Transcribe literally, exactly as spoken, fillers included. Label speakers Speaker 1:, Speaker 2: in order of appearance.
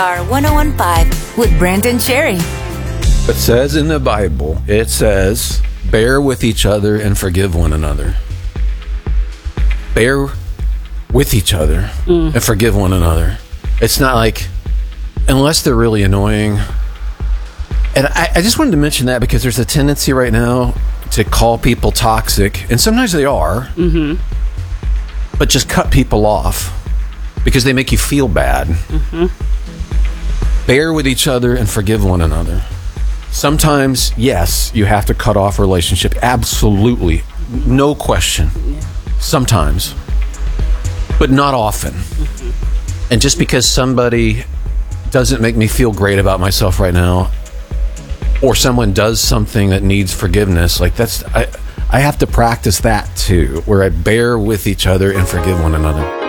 Speaker 1: Our one oh one point five with Brandon Cherry.
Speaker 2: It says in the Bible, it says, bear with each other and forgive one another. Bear with each other mm. and forgive one another. It's not like, unless they're really annoying. And I, I just wanted to mention that because there's a tendency right now to call people toxic, and sometimes they are, mm-hmm. but just cut people off because they make you feel bad. Mm-hmm. Bear with each other and forgive one another. Sometimes, yes, you have to cut off a relationship. Absolutely. No question. Yeah. Sometimes. But not often. Mm-hmm. And just because somebody doesn't make me feel great about myself right now, or someone does something that needs forgiveness, like that's, I, I have to practice that too, where I bear with each other and forgive one another.